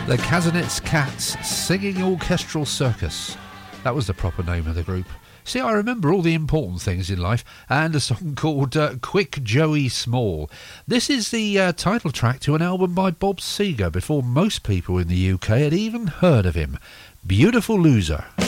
The Kasanetz Cats Singing Orchestral Circus. That was the proper name of the group. See, I remember all the important things in life, and a song called Quick Joey Small. This is the title track to an album by Bob Seger before most people in the UK had even heard of him. Beautiful Loser.